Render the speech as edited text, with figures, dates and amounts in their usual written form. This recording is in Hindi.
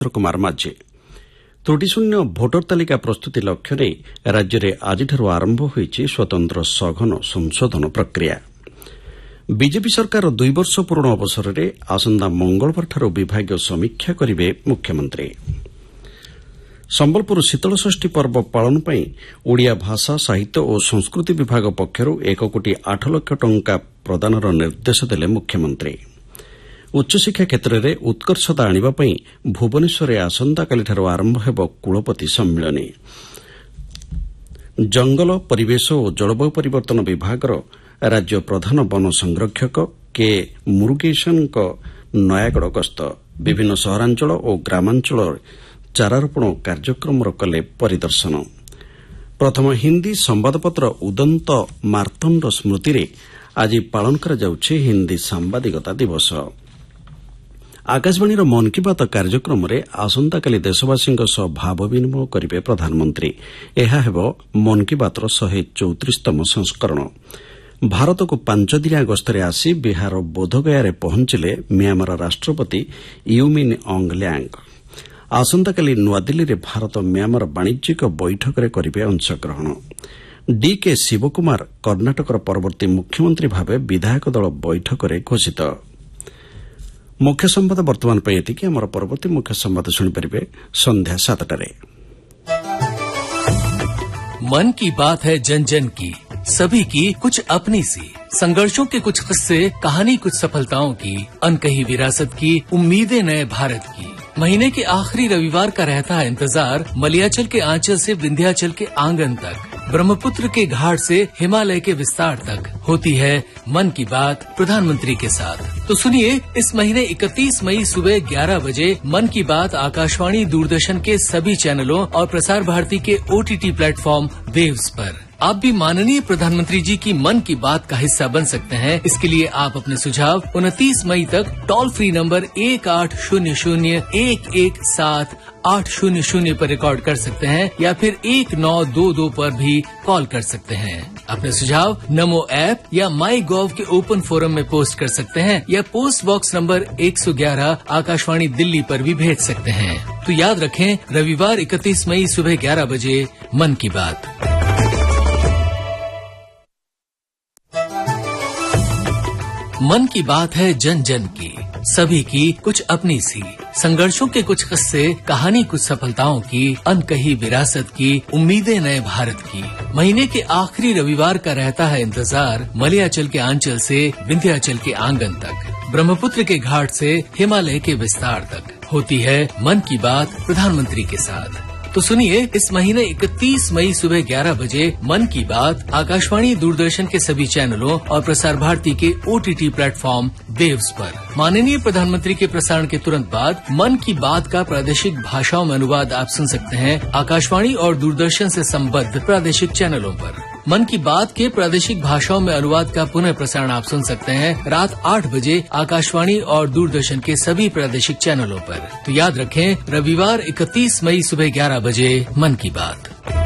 कुमार माझी त्रुटिशून्य भोटर तालिका प्रस्तुति लक्ष्य नहीं राज्य में आजिठार आरंभ होईछि स्वतंत्र सघन संशोधन प्रक्रिया। बीजेपी सरकार 2 वर्ष पूर्ण अवसर में आसंता मंगलवार विभागीय समीक्षा करेंगे मुख्यमंत्री। संबलपुर शीतलषष्ठी पर्व पालन पर ओडिया भाषा साहित्य और संस्कृति विभाग पक्षर 1 कोटी 8 लाख टंका प्रदानर निर्देश देले मुख्यमंत्री। उच्चशिक्षा क्षेत्र में उत्कर्षता आनिबापई भुवनेश्वर आसंताकालीठार आरंभ हेब कुलपति सम्मिलनी। जंगल परिवेश और जलवायु परिवर्तन विभागर राज्य प्रधान वन संरक्षक के मुरुगेशन नयागढ़ गस्त विभिन्न सहरांचल और ग्रामांचल चारारोपण कार्यक्रम कले परिदर्शन। प्रथम हिंदी संवादपत्र उदंत मार्तंड स्मृति रे आज पालन करा जाउछे हिंदी सांबादिकता दिवस। आकाशवाणी मन की बात कार्यक्रम में आसंताकाली देशवासी भाव विनिमय करेंगे प्रधानमंत्री। यह हेब मन की बात 134तम संस्करण। भारत को 5 दिनिया गस्तरे आसी बिहार बोधगया रे पहुंचले म्यांमार राष्ट्रपति यूमिन ऑंग ल्यांग। आसंताकाली नुआदिल्ली रे भारत म्यांमार वाणिज्यिक बैठक रे करिवे अंशग्रहण। डीके शिवकुमार कर्णाटकर परवर्ती मुख्यमंत्री भावे विधायक दल बैठक रे घोषित। मुख्य संवाद वर्तमान पर एतिकी। आमर परवर्ती मुख्य संवाद शुणिपारे संध्या 7टारे। मन की बात है जन जन की, सभी की कुछ अपनी सी, संघर्षों के कुछ किस्से, कहानी कुछ सफलताओं की, अनकही विरासत की, उम्मीदें नए भारत की। महीने के आखिरी रविवार का रहता है इंतजार मलयाचल के आंचल से विंध्याचल के आंगन तक, ब्रह्मपुत्र के घाट से हिमालय के विस्तार तक होती है मन की बात प्रधानमंत्री के साथ। तो सुनिए इस महीने 31 मई सुबह 11 बजे मन की बात आकाशवाणी दूरदर्शन के सभी चैनलों और प्रसार भारती के OTT प्लेटफॉर्म वेव्स पर। आप भी माननीय प्रधानमंत्री जी की मन की बात का हिस्सा बन सकते हैं। इसके लिए आप अपने सुझाव 29 मई तक टोल फ्री नंबर 1800-117-800 पर रिकॉर्ड कर सकते हैं या फिर 1922 पर भी कॉल कर सकते हैं। अपने सुझाव नमो ऐप या माई गॉव के ओपन फोरम में पोस्ट कर सकते हैं या post box number 111 Akashvani Delhi पर भी भेज सकते हैं। तो याद रखें रविवार 31 मई सुबह 11 बजे मन की बात। मन की बात है जन जन की, सभी की कुछ अपनी सी, संघर्षों के कुछ किस्से, कहानी कुछ सफलताओं की, अनकही विरासत की, उम्मीदें नए भारत की। महीने के आखिरी रविवार का रहता है इंतजार मलयाचल के आंचल से विंध्याचल के आंगन तक, ब्रह्मपुत्र के घाट से हिमालय के विस्तार तक होती है मन की बात प्रधानमंत्री के साथ। तो सुनिए इस महीने 31 मई सुबह 11 बजे मन की बात आकाशवाणी दूरदर्शन के सभी चैनलों और प्रसार भारती के OTT प्लेटफॉर्म वेव्स पर। माननीय प्रधानमंत्री के प्रसारण के तुरंत बाद मन की बात का प्रादेशिक भाषाओं में अनुवाद आप सुन सकते हैं आकाशवाणी और दूरदर्शन से संबद्ध प्रादेशिक चैनलों पर। मन की बात के प्रादेशिक भाषाओं में अनुवाद का पुनः प्रसारण आप सुन सकते हैं रात 8 बजे आकाशवाणी और दूरदर्शन के सभी प्रादेशिक चैनलों पर। तो याद रखें रविवार 31 मई सुबह 11 बजे मन की बात।